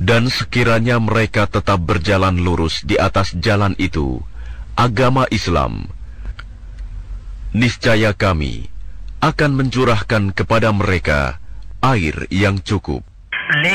Dan sekiranya mereka tetap berjalan lurus di atas jalan itu, agama Islam, niscaya kami akan mencurahkan kepada mereka air yang cukup.